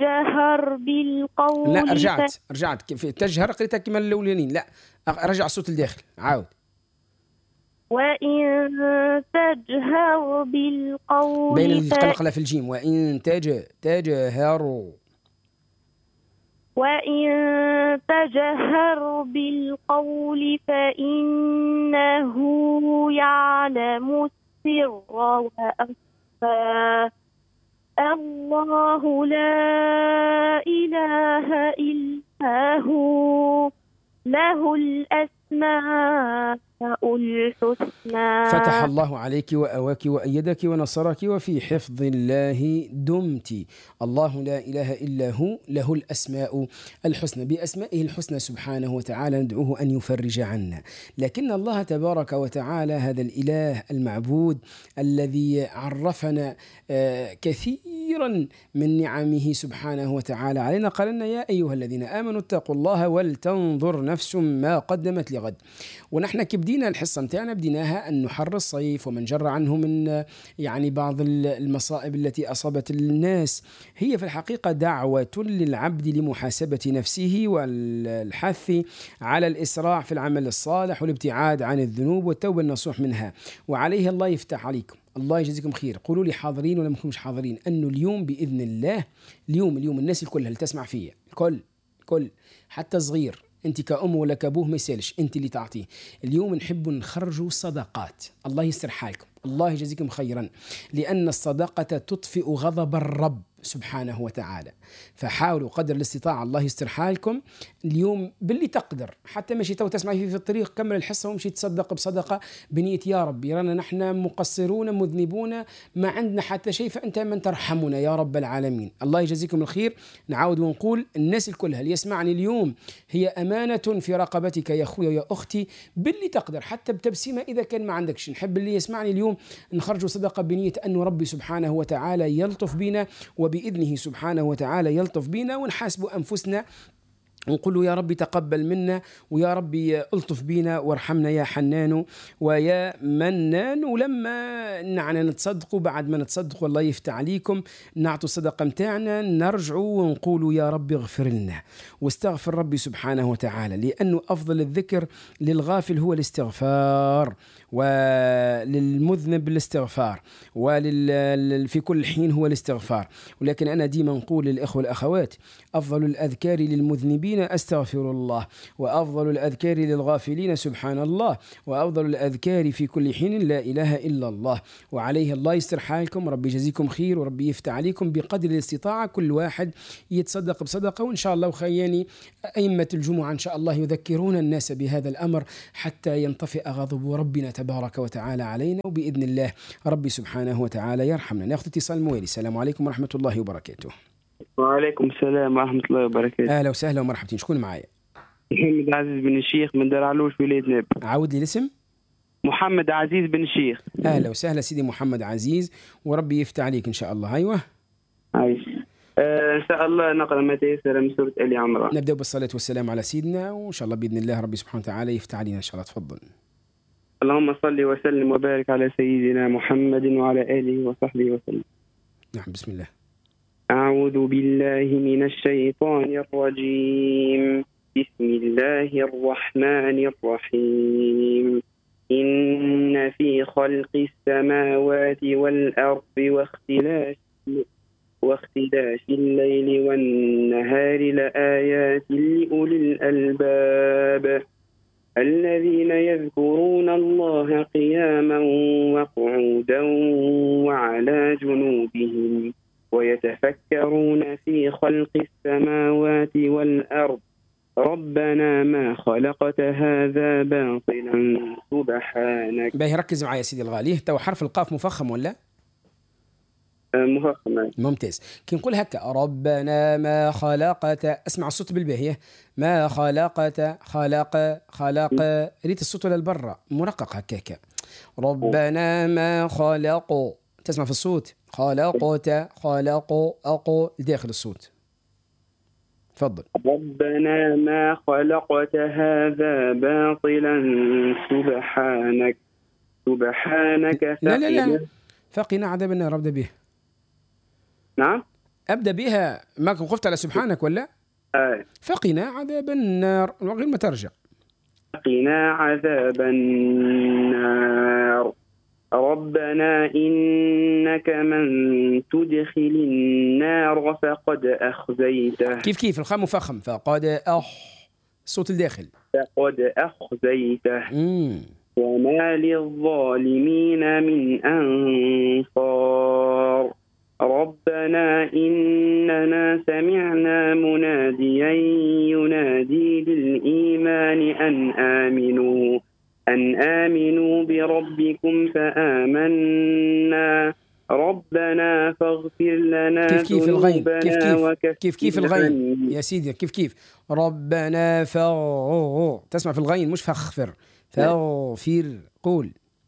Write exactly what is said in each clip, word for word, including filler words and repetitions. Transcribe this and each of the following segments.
تجهر بالقول. لا رجعت رجعت كيف تجهر قريتها كما الاولانيين. لا رجع الصوت الداخل عاود. وإن تجهر بالقول بين ف... القلقلة في الجيم. وإن تج تجهر. وإن تجهر بالقول فإنه يعلم السر وأخفى. الله لا إله إلا هو له الأسماء الحسنى. فتح الله عليك وأواك وأيدك ونصرك وفي حفظ الله دمت. الله لا إله إلا هو له الأسماء الحسنى. بأسمائه الحسنى سبحانه وتعالى ندعوه أن يفرج عنا. لكن الله تبارك وتعالى هذا الإله المعبود الذي عرفنا كثيرا من نعمه سبحانه وتعالى علينا قال لنا يا أيها الذين آمنوا اتقوا الله ولتنظر نفس ما قدمت لغد. ونحن كبدينا الحصة متاعنا بديناها أن نحر الصيف ومن جر عنه من يعني بعض المصائب التي أصابت الناس هي في الحقيقة دعوة للعبد لمحاسبة نفسه والحث على الإسراع في العمل الصالح والابتعاد عن الذنوب والتوبة النصوح منها. وعليه الله يفتح عليكم. الله يجزيكم خير. قولوا لي حاضرين ولا مش حاضرين أنه اليوم بإذن الله اليوم اليوم الناس الكل اللي تسمع فيها الكل كل حتى صغير أنت كأم ولا كأبوه ما يسالش أنت اللي تعطيه. اليوم نحب نخرجوا صدقات. الله يستر حالكم. الله يجزيكم خيرا لأن الصدقة تطفئ غضب الرب سبحانه وتعالى. فحاولوا قدر الاستطاعة. الله يستر حالكم اليوم باللي تقدر. حتى مشي تو تسمعي فيه في الطريق كمل الحصة ومشي تصدق بصدقة بنية يا رب رانا نحن مقصرون مذنبون ما عندنا حتى شيء فأنت من ترحمنا يا رب العالمين. الله يجزيكم الخير. نعاود ونقول الناس الكلها اللي يسمعني اليوم هي أمانة في رقبتك يا أخويا ويا أختي باللي تقدر حتى بتبسيمة إذا كان ما عندكش. نحب اللي يسمعني اليوم نخرجوا صدقة بنية أن ربي سبحانه وتعالى يلطف بنا وبإذنه سبحانه وتعالى يلطف بنا ونحاسب أنفسنا ونقول يا ربي تقبل منا ويا ربي ألطف بينا وارحمنا يا حنان ويا منان. ولما نعنا نتصدقوا بعد ما نتصدقوا الله يفتح عليكم نعطوا الصدقة متاعنا نرجعوا ونقولوا يا ربي اغفر لنا واستغفر ربي سبحانه وتعالى لأنه أفضل الذكر للغافل هو الاستغفار وللمذنب الاستغفار ولل في كل حين هو الاستغفار. ولكن أنا ديما نقول للإخوة والأخوات أفضل الأذكار للمذنبين أستغفر الله وأفضل الأذكار للغافلين سبحان الله وأفضل الأذكار في كل حين لا إله إلا الله. وعليه الله يستر حالكم. ربي يجزيكم خير وربي يفتح عليكم بقدر الاستطاعة. كل واحد يتصدق بصدقة وإن شاء الله وخياني أئمة الجمعة إن شاء الله يذكرون الناس بهذا الأمر حتى ينطفئ غضب ربنا تبارك وتعالى علينا وبإذن الله ربي سبحانه وتعالى يرحمنا. نأخذ اتصال موالي. السلام عليكم ورحمة الله وبركاته. وعليكم السلام ورحمة الله وبركاته. أهلا وسهلا ومرحبتين. شكون معايا؟ محمد عزيز بن الشيخ من دار علوش ولاية نابل. عاود لي الاسم. محمد عزيز بن الشيخ. أهلا وسهلا سيدي محمد عزيز وربي يفتح عليك إن شاء الله. أيوة عايش. آه إن شاء الله نقرأ ما تيسر من سورة آل عمران. نبدأ بالصلاة والسلام على سيدنا وإن شاء الله بإذن الله ربي سبحانه وتعالى يفتح علينا إن شاء الله. تفضل. اللهم صل وسلم وبارك على سيدنا محمد وعلى آله وصحبه وسلم. نعم بسم الله. أعوذ بالله من الشيطان الرجيم. بسم الله الرحمن الرحيم. إن في خلق السماوات والأرض واختلاف واختلاف الليل والنهار لآيات لأولي الألباب الذين يذكرون الله قياما وقعودا وعلى جنوبهم ويتفكرون في خلق السماوات والأرض ربنا ما خلقت هذا باطلا سبحانك. باهي ركز معي يا سيدي الغالي. تو حرف القاف مفخم ولا مفخم؟ ممتاز. كي نقول هكا ربنا ما خلقت اسمع الصوت بالباهية ما خلقت خلق خلق ريت الصوت ولا البرة مرقق هكاك. ربنا ما خلق تسمع في الصوت خلقت خلق أقو داخل الصوت. تفضل. ربنا ما خلقت هذا باطلا سبحانك سبحانك لا لا لا فقنا عذاب النار. ابدأ به. نعم أبدأ بها، ما وقفت على سبحانك ولا؟ آه. فقنا عذاب النار، غير ما ترجع. فقنا عذاب النار. ربنا إنك من تدخل النار فقد أخزيته. كيف كيف الخاء مفخم، فقد أخ الصوت الداخل، فقد أخزيته. مم. وما للظالمين من أنصار. ربنا إننا سمعنا مناديا ينادي للإيمان أن آمنوا أن آمنوا بربكم فآمنا. ربنا فاغفر لنا كيف كيف الغين، كيف كيف وكفر كيف كيف الغين يا سيدي، كيف كيف ربنا فاغفر، تسمع في الغين مش فاغفر، فاغفر. قول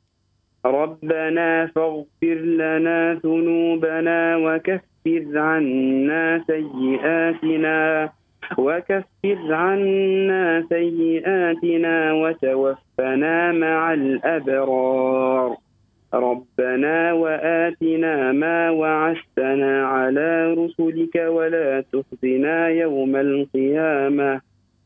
ربنا فاغفر لنا ذنوبنا وكفر عنا سيئاتنا وكفر عنا سيئاتنا وتوفنا مع الأبرار. ربنا وآتنا ما وعدتنا على رسلك ولا تخزنا يوم القيامة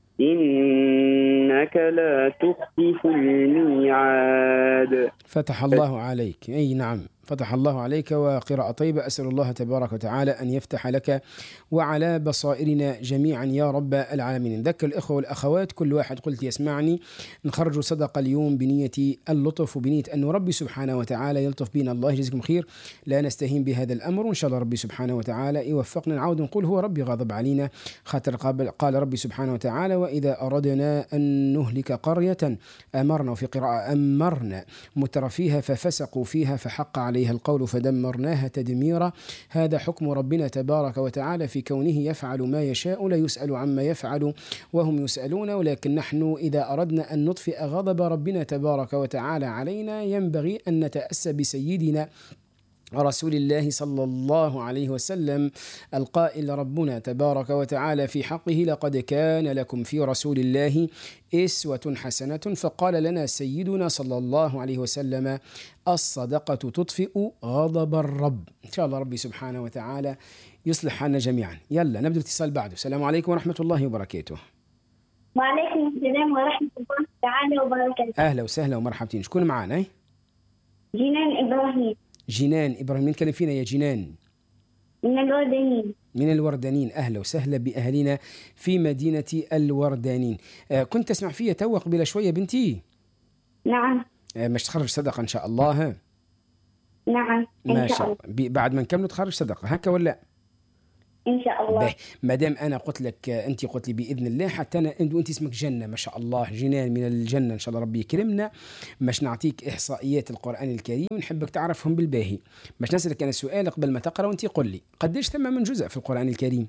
إنك لا تخلف الميعاد. فتح الله عليك، أي نعم فتح الله عليك، وقراءة طيبة. أسأل الله تبارك وتعالى أن يفتح لك وعلى بصائرنا جميعا يا رب العالمين. نذكر الإخوة والأخوات، كل واحد قلت يسمعني نخرج صدقة اليوم بنية اللطف وبنية أن ربي سبحانه وتعالى يلطف بنا. الله يجزيكم خير، لا نستهين بهذا الأمر، وإن شاء الله ربي سبحانه وتعالى يوفقنا. نعود نقول هو ربي غاضب علينا خاطر قال ربي سبحانه وتعالى وإذا أردنا أن نهلك قرية أمرنا، وفي قراءة أمرنا متر فيها ففسقوا فيها فحق عليها القول فدمرناها تدميرا. هذا حكم ربنا تبارك وتعالى في كونه يفعل ما يشاء، لا يسأل عما يفعل وهم يسألون. ولكن نحن إذا أردنا أن نطفئ غضب ربنا تبارك وتعالى علينا ينبغي أن نتأسى بسيدنا رسول الله صلى الله عليه وسلم القائل ربنا تبارك وتعالى في حقه لقد كان لكم في رسول الله أسوة حسنة. فقال لنا سيدنا صلى الله عليه وسلم الصدقة تطفئ غضب الرب. إن شاء الله ربي سبحانه وتعالى يصلح حالنا جميعا. يلا نبدأ اتصال بعده. السلام عليكم ورحمة الله وبركاته. وعليكم السلام ورحمة الله تعالى وبركاته. أهلا وسهلا ومرحبتين. شكون معنا؟ جنان إبراهيم. جنان إبراهيم، من كان فينا يا جنان؟ من الوردانين. من الوردانين، أهلا وسهلا بأهلنا في مدينة الوردانين. آه كنت تسمع فيها تو قبل شوية بنتي؟ نعم. آه مش تخرج صدقة إن شاء الله؟ ها؟ نعم ما شاء الله. بعد ما نكمل تخرج صدقة هكا ولا؟ إن شاء الله. ما دام أنا قلت لك أنت قلت لي بإذن الله، حتى أنا أنت اسمك جنة ما شاء الله، جنان من الجنة إن شاء الله ربي يكرمنا. مش نعطيك إحصائيات القرآن الكريم ونحبك تعرفهم بالباهي. مش نسألك أنا سؤال قبل ما تقرأ وأنت قل لي قديش ثم من جزء في القرآن الكريم؟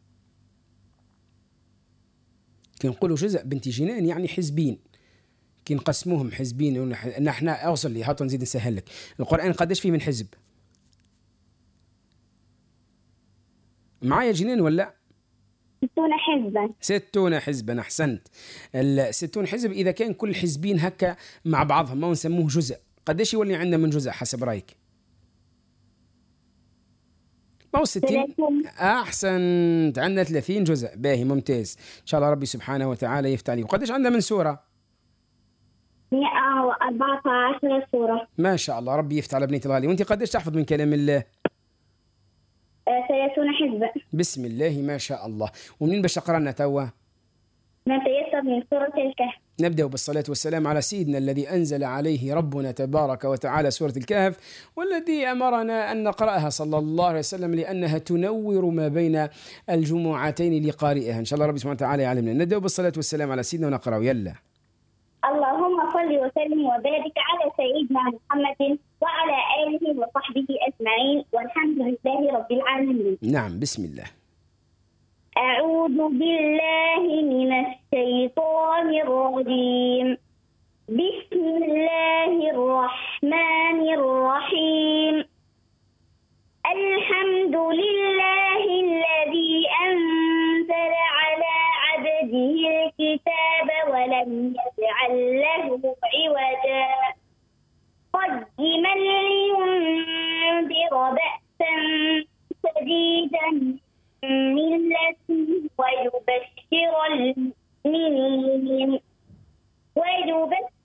كي نقولوا جزء بنتي جنان يعني حزبين، كي نقسموهم حزبين نحن أوصل لي هاتوا نزيد نسهل لك. القرآن قديش فيه من حزب؟ معايا جنين ولا؟ ستون حزبا. ستون حزبا، أحسنت. الستون حزب إذا كان كل حزبين هكا مع بعضهم ما نسموه جزء، قديش يولي عندنا من جزء حسب رأيك؟ ما هو ستين؟ أحسنت، عندنا ثلاثين جزء. باهي ممتاز، إن شاء الله ربي سبحانه وتعالى يفتح عليك. وقديش عندنا من سورة؟ مئة وأربعة عشر سورة. ما شاء الله ربي يفتح على بنية الغالي. وأنت قديش تحفظ من كلام الله؟ ثلاثون حزبا. بسم الله ما شاء الله. ومنين باش تقرأ لنا توا؟ نتيسر من سورة الكهف. نبدأ بالصلاة والسلام على سيدنا الذي أنزل عليه ربنا تبارك وتعالى سورة الكهف، والذي أمرنا أن نقرأها صلى الله عليه وسلم لأنها تنور ما بين الجمعتين لقارئها. إن شاء الله ربي سبحانه وتعالى يعلمنا. نبدأ بالصلاة والسلام على سيدنا ونقرأ. يلا. اللهم صل وسلم وبارك على سيدنا محمد وعلى آله وصحبه أجمعين، والحمد لله رب العالمين. نعم، بسم الله. أعوذ بالله من الشيطان الرجيم. بسم الله الرحمن الرحيم. الحمد لله الذي أنزل على عبده الكتاب ولم يجعل له عوجا قيما لينذر بأسا شديدا ميم